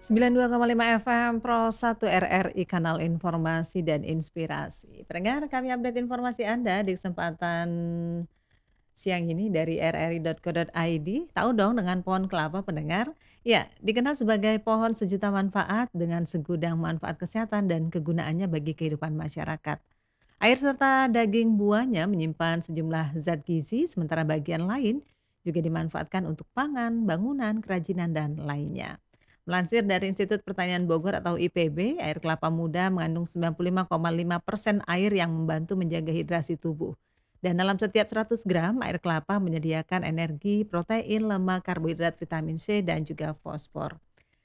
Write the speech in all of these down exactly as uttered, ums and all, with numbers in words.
sembilan puluh dua koma lima F M Pro satu R R I Kanal Informasi dan Inspirasi. Pendengar, kami update informasi Anda di kesempatan siang ini dari r r i titik co titik i d. Tahu dong dengan pohon kelapa, pendengar? Ya, dikenal sebagai pohon sejuta manfaat dengan segudang manfaat kesehatan dan kegunaannya bagi kehidupan masyarakat. Air serta daging buahnya menyimpan sejumlah zat gizi, sementara bagian lain juga dimanfaatkan untuk pangan, bangunan, kerajinan, dan lainnya. Melansir dari Institut Pertanian Bogor atau I P B, air kelapa muda mengandung sembilan puluh lima koma lima persen air yang membantu menjaga hidrasi tubuh. Dan dalam setiap seratus gram, air kelapa menyediakan energi, protein, lemak, karbohidrat, vitamin C, dan juga fosfor.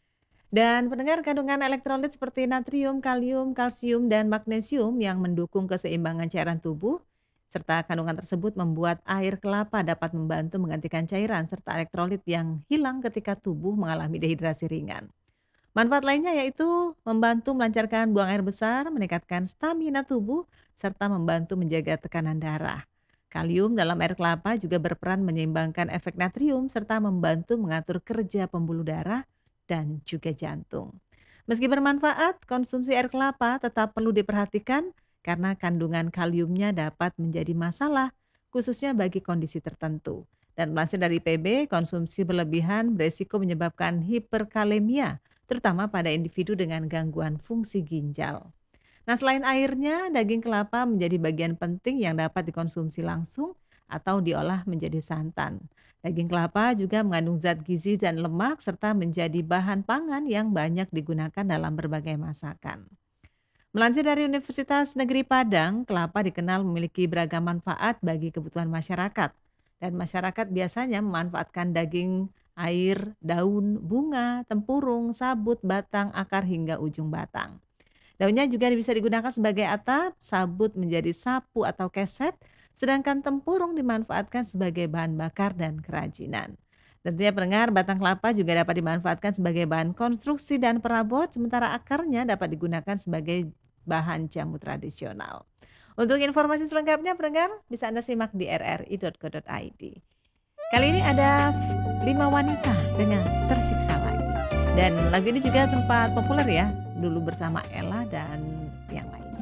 Dan pendengar, kandungan elektrolit seperti natrium, kalium, kalsium, dan magnesium yang mendukung keseimbangan cairan tubuh, serta kandungan tersebut membuat air kelapa dapat membantu menggantikan cairan serta elektrolit yang hilang ketika tubuh mengalami dehidrasi ringan. Manfaat lainnya yaitu membantu melancarkan buang air besar, meningkatkan stamina tubuh, serta membantu menjaga tekanan darah. Kalium dalam air kelapa juga berperan menyeimbangkan efek natrium serta membantu mengatur kerja pembuluh darah dan juga jantung. Meski bermanfaat, konsumsi air kelapa tetap perlu diperhatikan karena kandungan kaliumnya dapat menjadi masalah, khususnya bagi kondisi tertentu. Dan melansir dari P B, konsumsi berlebihan beresiko menyebabkan hiperkalemia, terutama pada individu dengan gangguan fungsi ginjal. Nah, selain airnya, daging kelapa menjadi bagian penting yang dapat dikonsumsi langsung atau diolah menjadi santan. Daging kelapa juga mengandung zat gizi dan lemak serta menjadi bahan pangan yang banyak digunakan dalam berbagai masakan. Melansir dari Universitas Negeri Padang, kelapa dikenal memiliki beragam manfaat bagi kebutuhan masyarakat. Dan masyarakat biasanya memanfaatkan daging, air, daun, bunga, tempurung, sabut, batang, akar hingga ujung batang. Daunnya juga bisa digunakan sebagai atap, sabut menjadi sapu atau keset, sedangkan tempurung dimanfaatkan sebagai bahan bakar dan kerajinan. Tentunya pendengar, batang kelapa juga dapat dimanfaatkan sebagai bahan konstruksi dan perabot, sementara akarnya dapat digunakan sebagai bahan jamu tradisional. Untuk informasi selengkapnya, pendengar bisa Anda simak di r r i titik co titik i d. Kali ini ada lima wanita dengan tersiksa lagi. Dan lagu ini juga sempat populer ya, dulu bersama Ella dan yang lain.